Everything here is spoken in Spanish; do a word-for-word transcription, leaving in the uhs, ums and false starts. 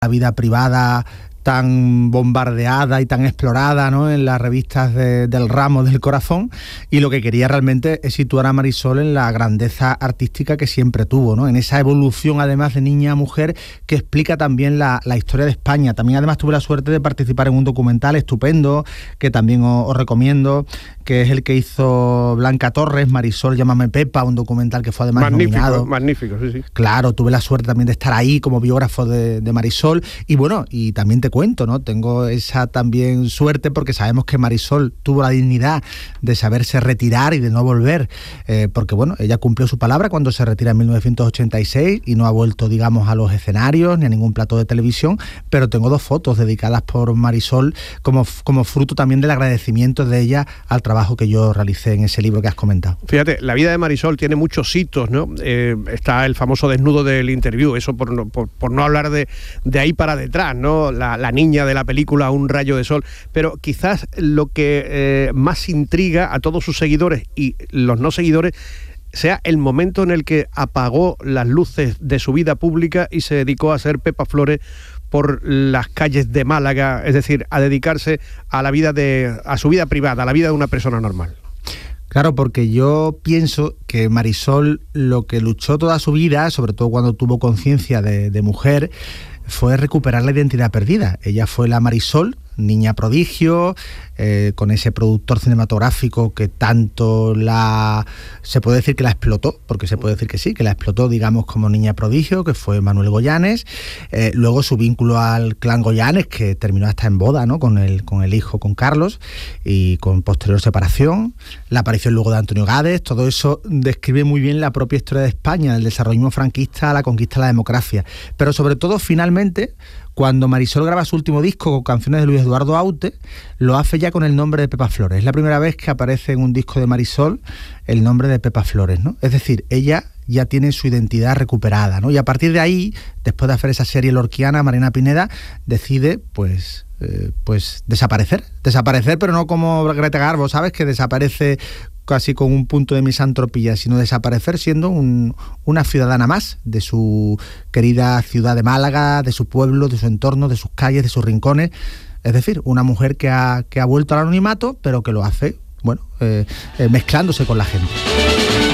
la vida privada tan bombardeada y tan explorada, ¿no?, en las revistas de, del ramo del corazón, y lo que quería realmente es situar a Marisol en la grandeza artística que siempre tuvo, ¿no?, en esa evolución además de niña a mujer que explica también la, la historia de España. También además tuve la suerte de participar en un documental estupendo que también os, os recomiendo, que es el que hizo Blanca Torres, Marisol, llámame Pepa, un documental que fue además magnífico, nominado. Magnífico, sí, sí. Claro, tuve la suerte también de estar ahí como biógrafo de, de Marisol, y bueno, y también te cuento, ¿no? Tengo esa también suerte porque sabemos que Marisol tuvo la dignidad de saberse retirar y de no volver, eh, porque bueno, ella cumplió su palabra cuando se retira en mil novecientos ochenta y seis y no ha vuelto, digamos, a los escenarios ni a ningún plató de televisión, pero tengo dos fotos dedicadas por Marisol como, como fruto también del agradecimiento de ella al trabajo que yo realicé en ese libro que has comentado. Fíjate, la vida de Marisol tiene muchos hitos, ¿no? Eh, está el famoso desnudo del interview, eso por no, por, por no hablar de, de ahí para detrás, ¿no? La, la niña de la película Un rayo de sol, pero quizás lo que eh, más intriga a todos sus seguidores y los no seguidores sea el momento en el que apagó las luces de su vida pública y se dedicó a ser Pepa Flores por las calles de Málaga, es decir, a dedicarse a la vida de, a su vida privada, a la vida de una persona normal. Claro, porque yo pienso que Marisol lo que luchó toda su vida, sobre todo cuando tuvo conciencia de, de mujer, fue recuperar la identidad perdida. Ella fue la Marisol, niña prodigio, eh, con ese productor cinematográfico que tanto la... se puede decir que la explotó, porque se puede decir que sí, que la explotó, digamos, como niña prodigio, que fue Manuel Goyanes. Eh, luego su vínculo al clan Goyanes, que terminó hasta en boda, ¿no?, con el, con el hijo, con Carlos, y con posterior separación. La aparición luego de Antonio Gades, todo eso describe muy bien la propia historia de España, del desarrollismo franquista a la conquista de la democracia. Pero sobre todo, finalmente, cuando Marisol graba su último disco con canciones de Luis Eduardo Aute, lo hace ya con el nombre de Pepa Flores. Es la primera vez que aparece en un disco de Marisol el nombre de Pepa Flores, ¿no? Es decir, ella ya tiene su identidad recuperada, ¿no? Y a partir de ahí, después de hacer esa serie lorquiana, Marina Pineda decide, pues... Eh, pues desaparecer, desaparecer, pero no como Greta Garbo, ¿sabes?, que desaparece casi con un punto de misantropía, sino desaparecer siendo un, una ciudadana más de su querida ciudad de Málaga, de su pueblo, de su entorno, de sus calles, de sus rincones. Es decir, una mujer que ha, que ha vuelto al anonimato, pero que lo hace, bueno, eh, eh, mezclándose con la gente.